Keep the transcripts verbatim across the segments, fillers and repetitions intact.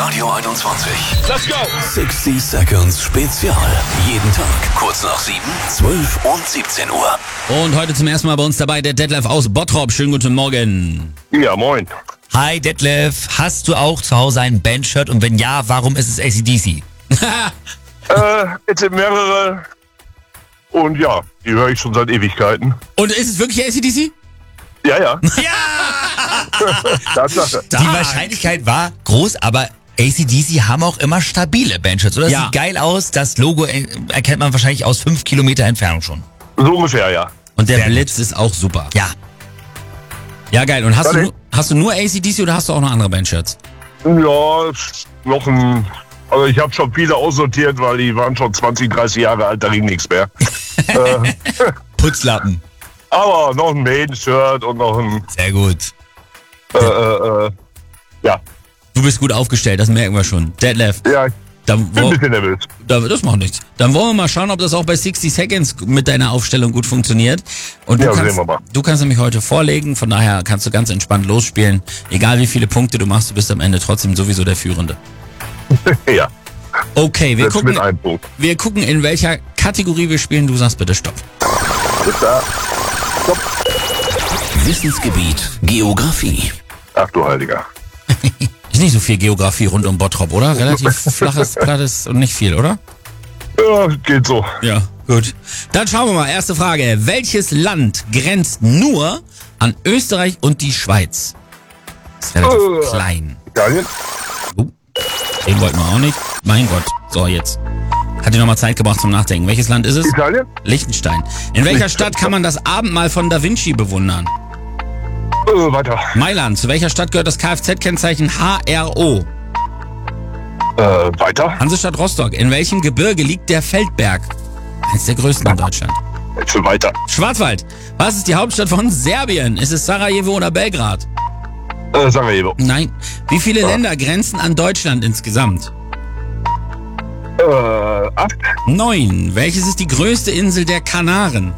Radio einundzwanzig. Let's go! sechzig Seconds Spezial. Jeden Tag kurz nach sieben, zwölf und siebzehn Uhr. Und heute zum ersten Mal bei uns dabei der Detlef aus Bottrop. Schönen guten Morgen. Ja, moin. Hi Detlef, hast du auch zu Hause ein Bandshirt und wenn ja, warum ist es A C D C? äh, jetzt sind mehrere. Und ja, die höre ich schon seit Ewigkeiten. Und ist es wirklich A C D C? Ja, ja. Ja! Tatsache. Die Wahrscheinlichkeit war groß, aber A C D C haben auch immer stabile Bandshirts, oder? Ja. Sieht geil aus, das Logo er- erkennt man wahrscheinlich aus fünf Kilometer Entfernung schon. So ungefähr, ja. Und der Sehr Blitz ist auch super. Ja. Ja, geil. Und hast, du, Warte. nu- hast du nur A C D C oder hast du auch noch andere Bandshirts? Ja, noch ein... Also ich habe schon viele aussortiert, weil die waren schon zwanzig, dreißig Jahre alt, da ging nichts mehr. äh, Putzlappen. aber noch ein Maiden-Shirt und noch ein... Sehr gut. Äh, äh, äh, ja, Du bist gut aufgestellt, das merken wir schon. Detlef, ja, ich dann, bin ein wo, bisschen nervös. da, das macht nichts. Dann wollen wir mal schauen, ob das auch bei sechzig Seconds mit deiner Aufstellung gut funktioniert. Und du, Ja, sehen kannst, wir mal. du kannst nämlich heute vorlegen, von daher kannst du ganz entspannt losspielen. Egal wie viele Punkte du machst, du bist am Ende trotzdem sowieso der Führende. Ja, Okay, wir das gucken, mit einem Punkt. wir gucken, in welcher Kategorie wir spielen. Du sagst bitte Stopp. Bis da. Wissensgebiet Geografie. Ach du Heiliger. Ist nicht so viel Geografie rund um Bottrop, oder? Relativ flaches, plattes und nicht viel, oder? Ja, geht so. Ja, gut. Dann schauen wir mal. Erste Frage. Welches Land grenzt nur an Österreich und die Schweiz? Ist relativ Äh. klein. Italien? Oh, den wollten wir auch nicht. Mein Gott. So, jetzt. Hat dir nochmal Zeit gebracht zum Nachdenken. Welches Land ist es? Italien? Liechtenstein. In welcher Stadt kann man das Abendmahl von Da Vinci bewundern? Äh, weiter. Mailand. Zu welcher Stadt gehört das Kfz-Kennzeichen H R O? Äh, weiter. Hansestadt Rostock. In welchem Gebirge liegt der Feldberg? Eines der größten in Deutschland. Jetzt schon weiter. Schwarzwald. Was ist die Hauptstadt von Serbien? Ist es Sarajevo oder Belgrad? Äh, Sarajevo. Nein. Wie viele Länder grenzen an Deutschland insgesamt? Äh, acht. Neun. Welches ist die größte Insel der Kanaren?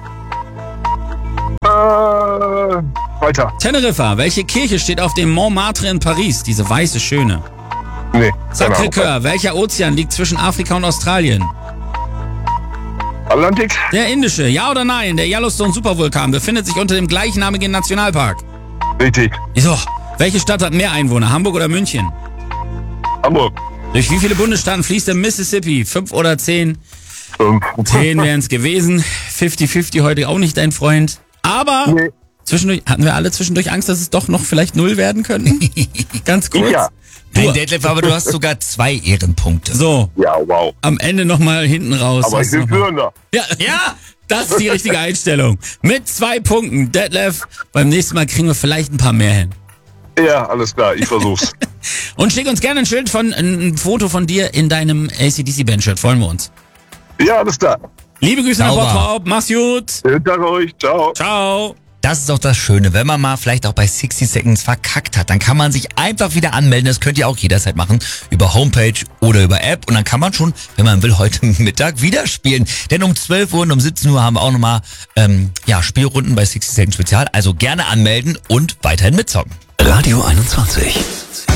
Äh, weiter. Teneriffa. Welche Kirche steht auf dem Montmartre in Paris? Diese weiße Schöne. Nee. keine Ahnung. Sacré-Cœur. Welcher Ozean liegt zwischen Afrika und Australien? Atlantik? Der Indische. Ja oder nein? Der Yellowstone Supervulkan befindet sich unter dem gleichnamigen Nationalpark. Richtig. So. Welche Stadt hat mehr Einwohner? Hamburg oder München? Hamburg. Durch wie viele Bundesstaaten fließt der Mississippi? Fünf oder zehn? Fünf. Zehn wären es gewesen. fünfzig fünfzig heute auch nicht dein Freund. Aber Nee. zwischendurch hatten wir alle zwischendurch Angst, dass es doch noch vielleicht null werden könnten. Ganz kurz. Ja. Nein, Du, Detlef, aber du hast sogar zwei Ehrenpunkte. so, Ja, wow. am Ende nochmal hinten raus. Aber ich Hast du bin noch mal- Führender. Ja, ja, das ist die richtige Einstellung. Mit zwei Punkten. Detlef, beim nächsten Mal kriegen wir vielleicht ein paar mehr hin. Ja, alles klar. Ich versuch's. Und schick uns gerne ein Schild von, ein Foto von dir in deinem A C D C-Bandshirt. Freuen wir uns. Ja, alles klar. Liebe Grüße nach Sauber. Bottrop. Mach's gut. Schönen Tag euch. Ciao. Ciao. Das ist auch das Schöne, wenn man mal vielleicht auch bei sechzig Seconds verkackt hat, dann kann man sich einfach wieder anmelden. Das könnt ihr auch jederzeit machen, über Homepage oder über App. Und dann kann man schon, wenn man will, heute Mittag wieder spielen. Denn um zwölf Uhr und um siebzehn Uhr haben wir auch nochmal ähm, ja, Spielrunden bei sechzig Seconds Spezial. Also gerne anmelden und weiterhin mitzocken. Radio einundzwanzig.